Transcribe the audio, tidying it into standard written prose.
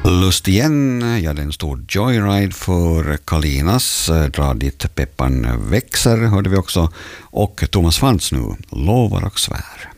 Lust igen, ja, det är en stor joyride för Kalinas. Dra dit peppan växer, hörde vi också. Och Thomas Fantz nu, lovar och svär.